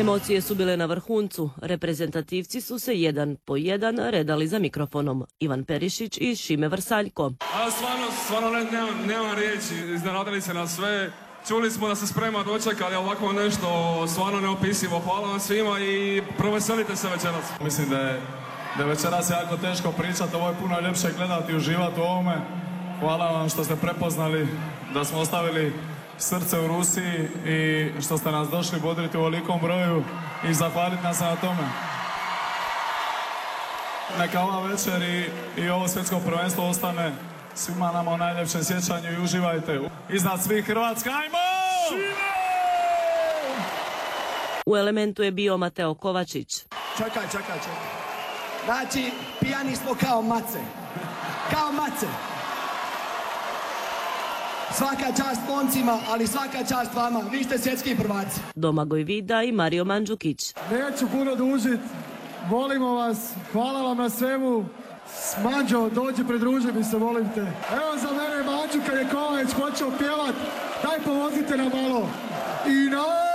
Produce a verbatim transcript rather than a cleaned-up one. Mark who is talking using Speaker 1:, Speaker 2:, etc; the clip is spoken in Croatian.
Speaker 1: Emocije su bile na vrhuncu. Reprezentativci su se jedan po jedan redali za mikrofonom. Ivan Perišić i Šime Vrsaljko.
Speaker 2: A stvarno, stvarno ne, nema, nema riječi. Iznenadili se na sve. Čuli smo da se sprema dočekali ovako nešto stvarno neopisivo. Hvala vam svima i proveselite se večeras. Mislim da je, da je večeras jako teško pričati. Ovo je puno ljepše gledati i uživati u ovome. Hvala vam što ste prepoznali da smo ostavili srce u Rusiji i što ste nas došli bodriti u ovolikom broju i zahvaliti nas na tome. Neka ova večer i, i ovo svjetsko prvenstvo ostane svima nama u najljepšem sjećanju i uživajte. Iznad svih Hrvatska, ajmo!
Speaker 1: U elementu je bio Mateo Kovačić.
Speaker 3: Čekaj, čekaj, čekaj. Znači, pijani smo kao mace. Kao mace. Svaka čast momcima, ali svaka čast vama. Vi ste svjetski prvaci.
Speaker 1: Domagoj Vida i Mario Mandžukić.
Speaker 4: Neću puno dužit. Volimo vas. Hvala vam na svemu. Manđo, dođi, pridruži mi se, volim te. Evo za mene Manđu kad je Kovač počeo pjevat. Daj pomozite na malo. I na...